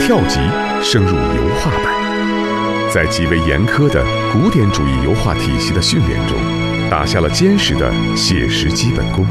跳级升入油画班，在极为严苛的古典主义油画体系的训练中，打下了坚实的写实基本功。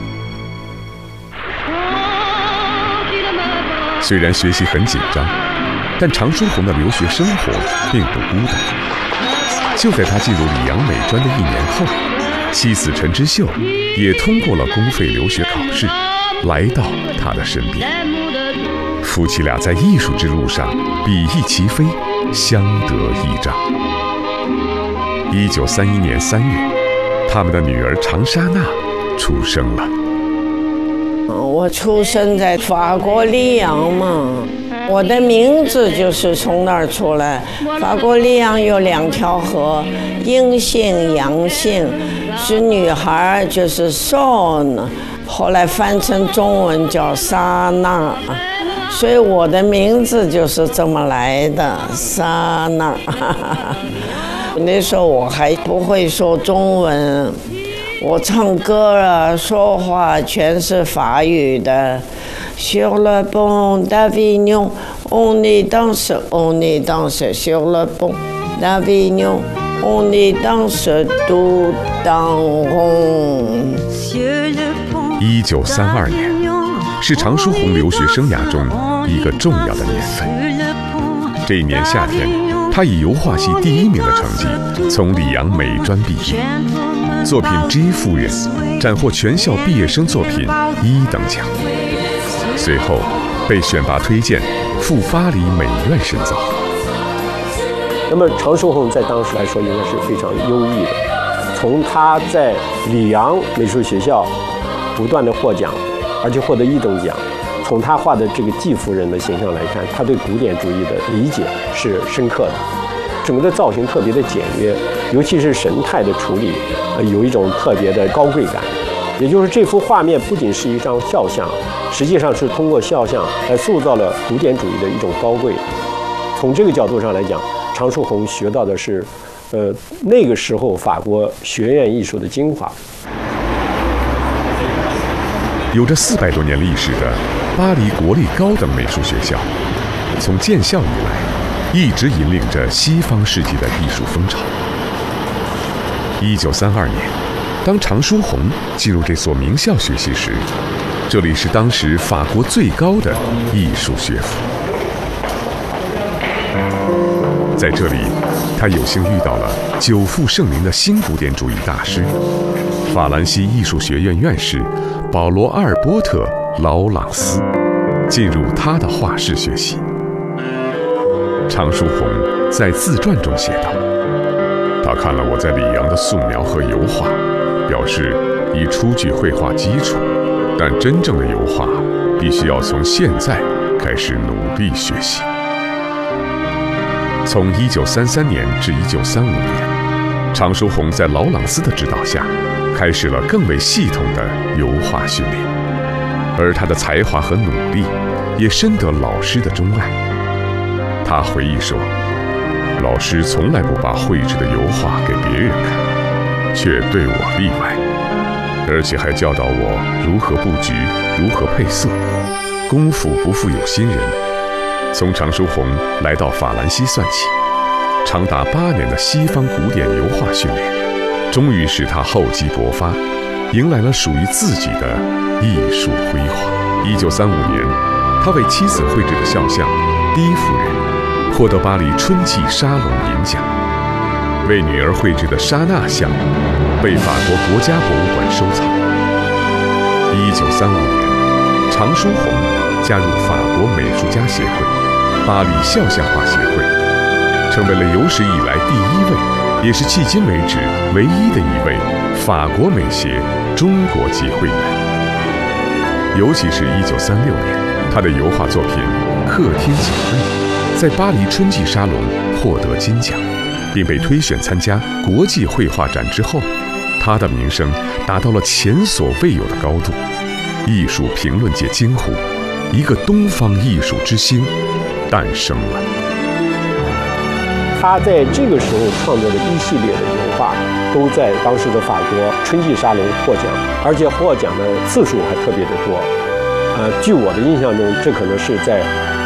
虽然学习很紧张，但常书鸿的留学生活并不孤单。就在他进入里昂美专的1年后，妻子陈之秀也通过了公费留学考试，来到他的身边。夫妻俩在艺术之路上比翼齐飞，相得益彰。1931年3月，他们的女儿长沙娜出生了。 我出生在法国里昂嘛，我的名字就是从那儿出来。法国里昂有2条河，阴性、阳性，是女孩就是 Son， 后来翻成中文叫莎娜，所以我的名字就是这么来的，莎娜。那时候我还不会说中文。我唱歌啊，说话全是法语的。Sur le pont d'Avignon, on est danse sur le pont d'Avignon, on est danse tout en rond。 1932年是常书鸿留学生涯中一个重要的年份。这一年夏天，他以油画系第1名的成绩从里昂美专毕业。作品《G 夫人》斩获全校毕业生作品1等奖，随后被选拔推荐赴巴黎美院深造。 那么常书鸿在当时来说应该是非常优异的，从他在里昂美术学校不断的获奖，而且获得1等奖，从他画的这个季夫人的形象来看，他对古典主义的理解是深刻的。整个的造型特别的简约，尤其是神态的处理，有一种特别的高贵感。也就是这幅画面不仅是一张肖像，实际上是通过肖像来塑造了古典主义的一种高贵。从这个角度上来讲，常书鸿学到的是，那个时候法国学院艺术的精华。 有着400多年历史的巴黎国立高等美术学校，从建校以来，一直引领着西方世纪的艺术风潮。1932年，当常书鸿进入这所名校学习时，这里是当时法国最高的艺术学府。在这里，他有幸遇到了久负盛名的新古典主义大师，法兰西艺术学院院士保罗·阿尔波特·劳朗斯，进入他的画室学习。常书鸿在自传中写道：“他看了我在里昂的素描和油画，表示已初具绘画基础，但真正的油画必须要从现在开始努力学习。”从1933年至1935年，常书鸿在劳朗斯的指导下，开始了更为系统的油画训练，而他的才华和努力也深得老师的钟爱。他回忆说，老师从来不把绘制的油画给别人看，却对我例外，而且还教导我如何布局，如何配色，功夫不负有心人。从常书鸿来到法兰西算起，长达8年的西方古典油画训练，终于使他厚积薄发，迎来了属于自己的艺术辉煌。1935年，他为妻子绘制的肖像《第一夫人》获得巴黎春季沙龙银奖，为女儿绘制的莎娜像被法国国家博物馆收藏。1935年，常书鸿加入法国美术家协会、巴黎肖像画协会，成为了有史以来第1位，也是迄今为止唯一的一位法国美协中国籍会员。尤其是1936年，他的油画作品《客天锦瑞》在巴黎春季沙龙获得金奖，并被推选参加国际绘画展之后，他的名声达到了前所未有的高度。艺术评论界惊呼，一个东方艺术之星诞生了。 他在这个时候创作的一系列的油画，都在当时的法国春季沙龙获奖，而且获奖的次数还特别的多。据我的印象中，这可能是在